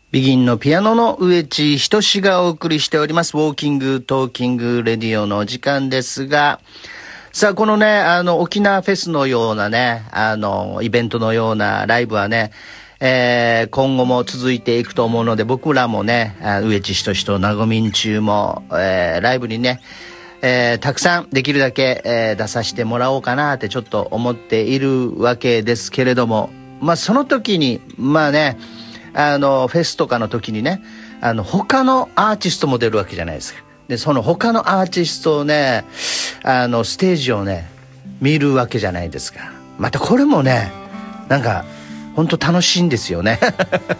ビギンのピアノの植地仁がお送りしておりますウォーキングトーキングレディオの時間ですが、さあこのね沖縄フェスのようなねイベントのようなライブはね、今後も続いていくと思うので、僕らもね植地仁となごみん中も、ライブにねたくさんできるだけ、出させてもらおうかなってちょっと思っているわけですけれども、その時にフェスとかの時にね他のアーティストも出るわけじゃないですか。でその他のアーティストをねステージをね見るわけじゃないですか。またこれもねなんか本当楽しいんですよね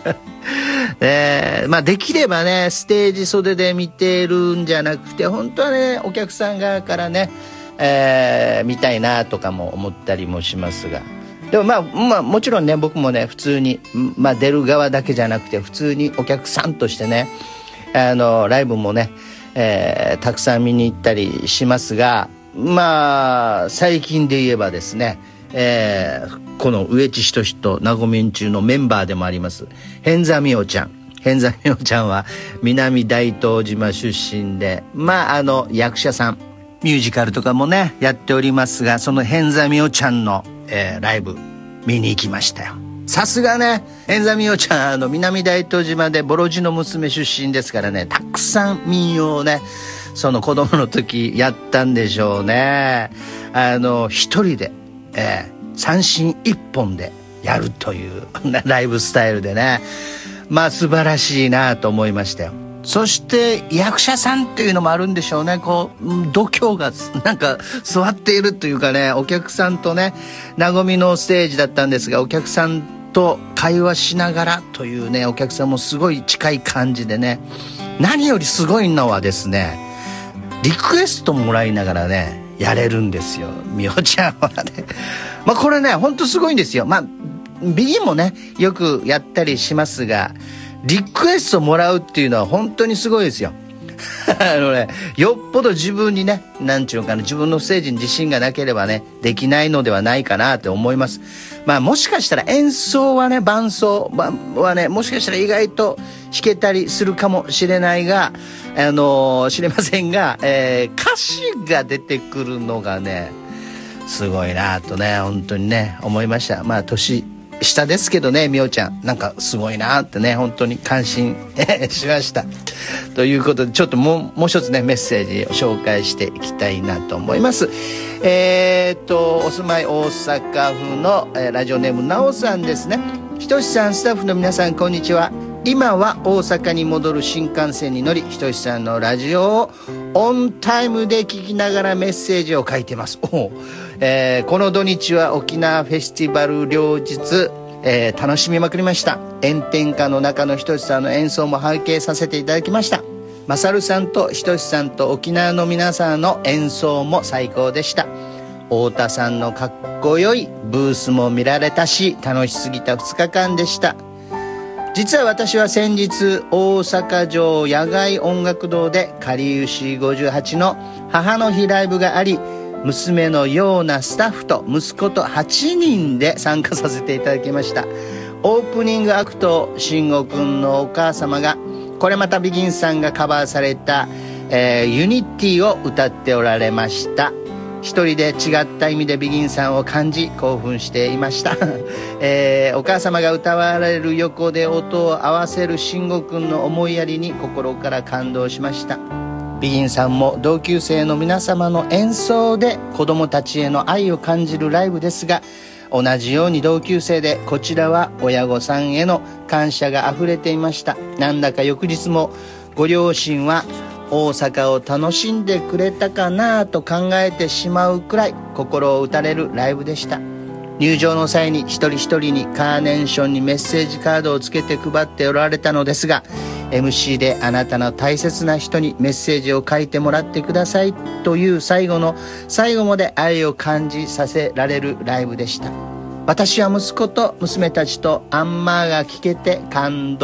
できればねステージ袖で見てるんじゃなくて、本当はねお客さん側からね、見たいなとかも思ったりもしますが、でももちろんね僕もね普通に、出る側だけじゃなくて普通にお客さんとしてねライブもね、たくさん見に行ったりしますが、最近で言えばですね、この植地仁となごみん中のメンバーでもあります偏座みおちゃんは南大東島出身で役者さんミュージカルとかもねやっておりますが、その偏座みおちゃんのライブ見に行きましたよ。さすがね偏座みおちゃん南大東島でボロジの娘出身ですからね、たくさん民謡をねその子供の時やったんでしょうね。一人で、三振一本でやるというライブスタイルでね素晴らしいなと思いましたよ。そして役者さんっていうのもあるんでしょうね。こう度胸がなんか座っているというかね、お客さんとねなごみのステージだったんですが、お客さんと会話しながらというね、お客さんもすごい近い感じでね、何よりすごいのはですねリクエストもらいながらねやれるんですよ、みおちゃんはねこれねほんとすごいんですよ。ビギンもねよくやったりしますが、リクエストもらうっていうのは本当にすごいですよよっぽど自分にね自分のステージに自信がなければねできないのではないかなって思います。もしかしたら演奏はね伴奏はねもしかしたら意外と弾けたりするかもしれないが知れませんが、歌詞が出てくるのがねすごいなとね本当にね思いました。年下ですけどねみおちゃんなんかすごいなってね本当に感心しましたということで、ちょっともう一つねメッセージを紹介していきたいなと思います。お住まい大阪府の、ラジオネームなおさんですね。ひとしさん、スタッフの皆さんこんにちは。今は大阪に戻る新幹線に乗り、ひとしさんのラジオをオンタイムで聞きながらメッセージを書いてます。この土日は沖縄フェスティバル両日、楽しみまくりました。炎天下の中のひとしさんの演奏も拝見させていただきました。まさるさんとひとしさんと沖縄の皆さんの演奏も最高でした。太田さんのかっこよいブースも見られたし、楽しすぎた2日間でした。実は私は先日大阪城野外音楽堂でかりゆし58の母の日ライブがあり、娘のようなスタッフと息子と8人で参加させていただきました。オープニングアクト、慎吾くんのお母様がこれまたビギンさんがカバーされた、ユニティを歌っておられました。一人で違った意味でビギンさんを感じ興奮していましたお母様が歌われる横で音を合わせる慎吾くんの思いやりに心から感動しました。ビギンさんも同級生の皆様の演奏で子供たちへの愛を感じるライブですが、同じように同級生でこちらは親御さんへの感謝があふれていました。なんだか翌日もご両親は大阪を楽しんでくれたかなと考えてしまうくらい心を打たれるライブでした。入場の際に一人一人にカーネーションにメッセージカードをつけて配っておられたのですが、 MC であなたの大切な人にメッセージを書いてもらってくださいという最後の最後まで愛を感じさせられるライブでした。私は息子と娘たちとアンマーが聞けて感動